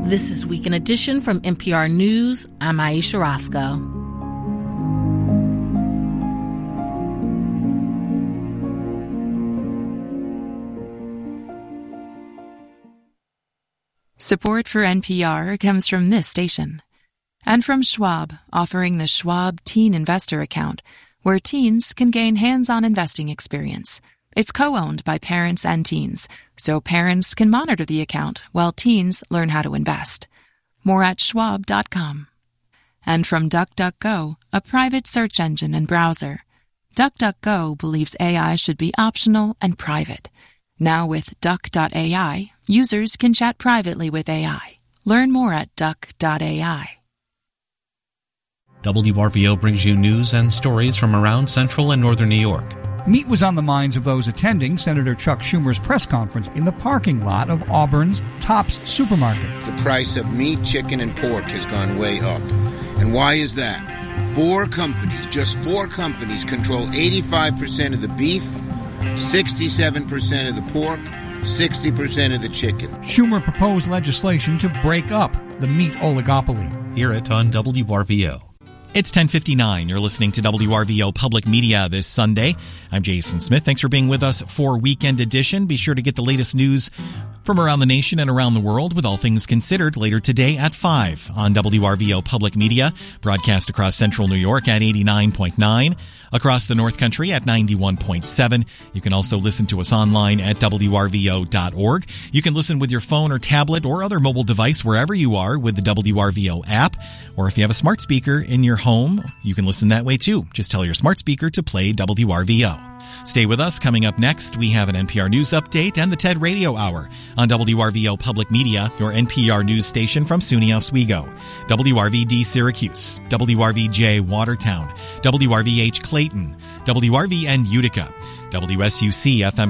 This is Weekend Edition from NPR News. I'm Aisha Roscoe. Support for NPR comes from this station. And from Schwab, offering the Schwab Teen Investor Account, where teens can gain hands-on investing experience. It's co-owned by parents and teens, so parents can monitor the account while teens learn how to invest. More at schwab.com. And from DuckDuckGo, a private search engine and browser. DuckDuckGo believes AI should be optional and private. Now with Duck.ai, users can chat privately with AI. Learn more at Duck.ai. WRVO brings you news and stories from around central and northern New York. Meat was on the minds of those attending Senator Chuck Schumer's press conference in the parking lot of Auburn's Tops supermarket. The price of meat, chicken, and pork has gone way up. And why is that? Just four companies control 85% of the beef, 67% of the pork, 60% of the chicken. Schumer proposed legislation to break up the meat oligopoly. Hear it on WRVO. It's 10:59. You're listening to WRVO Public Media this Sunday. I'm Jason Smith. Thanks for being with us for Weekend Edition. Be sure to get the latest news from around the nation and around the world with All Things Considered later today at 5 on WRVO Public Media, broadcast across central New York at 89.9, across the North Country at 91.7. You can also listen to us online at WRVO.org. You can listen with your phone or tablet or other mobile device wherever you are with the WRVO app. Or if you have a smart speaker in your home, you can listen that way too. Just tell your smart speaker to play WRVO. Stay with us. Coming up next, we have an NPR News update and the TED Radio Hour on WRVO Public Media, your NPR news station from SUNY Oswego, WRVD Syracuse, WRVJ Watertown, WRVH Clayton, WRVN Utica, WSUC FM